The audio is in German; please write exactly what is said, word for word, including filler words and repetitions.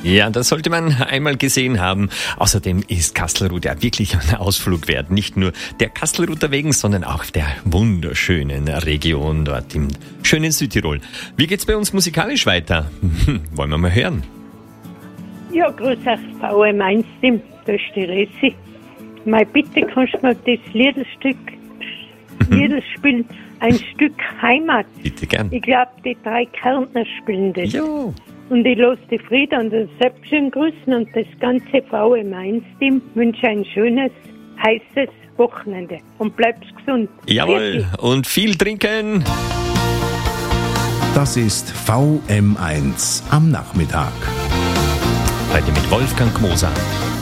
Ja, das sollte man einmal gesehen haben. Außerdem ist Kastelruth ja wirklich ein Ausflug wert. Nicht nur der Kastelruther wegen, sondern auch der wunderschönen Region dort im schönen Südtirol. Wie geht's bei uns musikalisch weiter? Wollen wir mal hören? Ja, grüß euch, V M eins Team, da ist die Resi. Mal bitte kannst du mir das Liederstück, Lieder spielen, ein Stück Heimat. Bitte gern. Ich glaube, die drei Kärntner spielen das. Jo. Und ich lasse die Frieda und den Sepp schön grüßen und das ganze V M eins Team wünsche ein schönes, heißes Wochenende. Und bleib's gesund. Jawohl. Wirklich. Und viel trinken. Das ist V M eins am Nachmittag. Heute mit Wolfgang Moser.